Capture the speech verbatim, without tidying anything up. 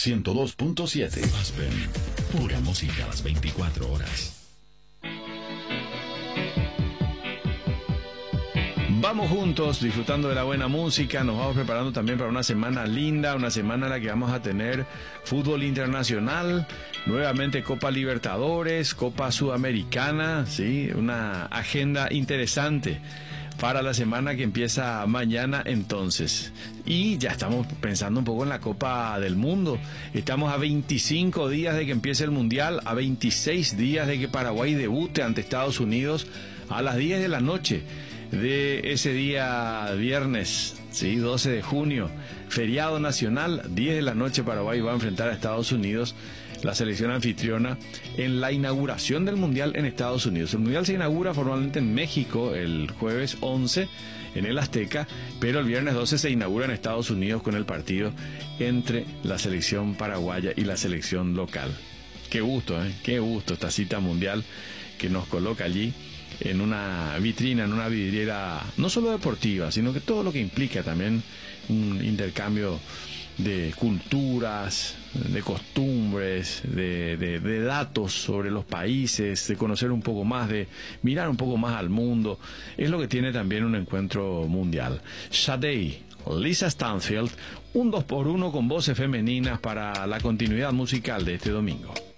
ciento dos punto siete. Aspen, pura música a las veinticuatro horas. Vamos juntos disfrutando de la buena música, nos vamos preparando también para una semana linda, una semana en la que vamos a tener fútbol internacional, nuevamente Copa Libertadores, Copa Sudamericana, ¿sí? Una agenda interesante para la semana que empieza mañana entonces. Y ya estamos pensando un poco en la Copa del Mundo. Estamos a veinticinco días de que empiece el Mundial, a veintiséis días de que Paraguay debute ante Estados Unidos a las diez de la noche de ese día viernes, ¿sí? doce de junio, feriado nacional, diez de la noche Paraguay va a enfrentar a Estados Unidos, la selección anfitriona, en la inauguración del Mundial en Estados Unidos. El Mundial se inaugura formalmente en México el jueves once en el Azteca, pero el viernes doce se inaugura en Estados Unidos con el partido entre la selección paraguaya y la selección local. Qué gusto, ¿eh? Qué gusto esta cita mundial que nos coloca allí en una vitrina, en una vidriera, no solo deportiva, sino que todo lo que implica también un intercambio de culturas, de costumbres, de, de, de datos sobre los países, de conocer un poco más, de mirar un poco más al mundo. Es lo que tiene también un encuentro mundial. Sade, Lisa Stanfield, un dos por uno con voces femeninas para la continuidad musical de este domingo.